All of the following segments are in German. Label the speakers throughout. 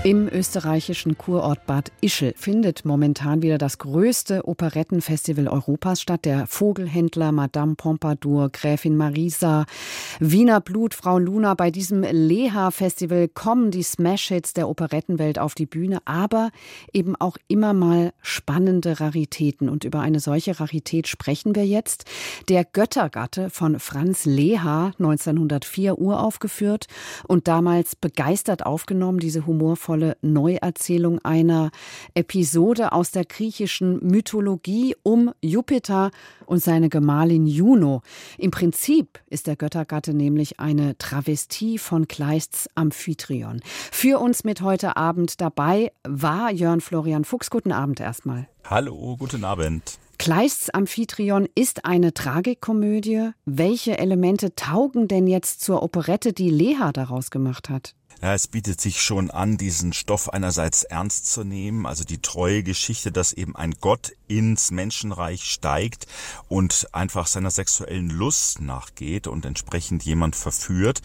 Speaker 1: Im österreichischen Kurort Bad Ischl findet momentan wieder das größte Operettenfestival Europas statt. Der Vogelhändler, Madame Pompadour, Gräfin Marisa, Wiener Blut, Frau Luna. Bei diesem Leha-Festival kommen die Smash-Hits der Operettenwelt auf die Bühne, aber eben auch immer mal spannende Raritäten. Und über eine solche Rarität sprechen wir jetzt. Der Göttergatte von Franz Leha, 1904 uraufgeführt und damals begeistert aufgenommen, diese humorvolle Neuerzählung einer Episode aus der griechischen Mythologie um Jupiter und seine Gemahlin Juno. Im Prinzip ist der Göttergatte nämlich eine Travestie von Kleists Amphitryon. Für uns mit heute Abend dabei war Jörn Florian Fuchs. Guten Abend erstmal.
Speaker 2: Hallo, guten Abend.
Speaker 1: Kleists Amphitryon ist eine Tragikomödie. Welche Elemente taugen denn jetzt zur Operette, die Leha daraus gemacht hat?
Speaker 2: Ja, es bietet sich schon an, diesen Stoff einerseits ernst zu nehmen, also die treue Geschichte, dass eben ein Gott ins Menschenreich steigt und einfach seiner sexuellen Lust nachgeht und entsprechend jemand verführt.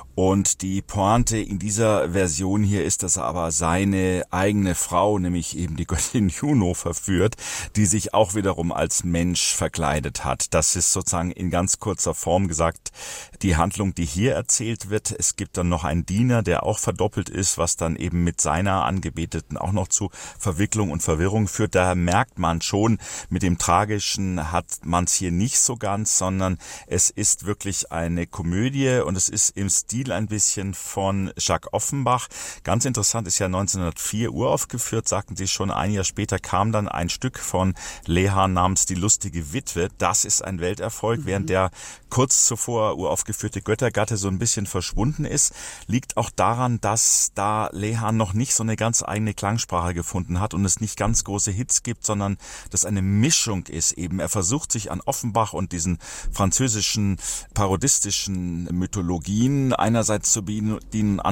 Speaker 2: Und die Pointe in dieser Version hier ist, dass er aber seine eigene Frau, nämlich eben die Göttin Juno, verführt, die sich auch wiederum als Mensch verkleidet hat. Das ist sozusagen in ganz kurzer Form gesagt die Handlung, die hier erzählt wird. Es gibt dann noch einen Diener, der auch verdoppelt ist, was dann eben mit seiner Angebeteten auch noch zu Verwicklung und Verwirrung führt. Daher merkt man schon, mit dem Tragischen hat man es hier nicht so ganz, sondern es ist wirklich eine Komödie und es ist im Stil ein bisschen von Jacques Offenbach. Ganz interessant, ist ja 1904 uraufgeführt, sagten Sie schon. Ein Jahr später kam dann ein Stück von Leha namens Die lustige Witwe. Das ist ein Welterfolg, während der kurz zuvor uraufgeführte Göttergatte so ein bisschen verschwunden ist. Liegt auch daran, dass da Leha noch nicht so eine ganz eigene Klangsprache gefunden hat und es nicht ganz große Hits gibt, sondern das eine Mischung ist eben. Er versucht sich an Offenbach und diesen französischen parodistischen Mythologien einerseits zu bedienen,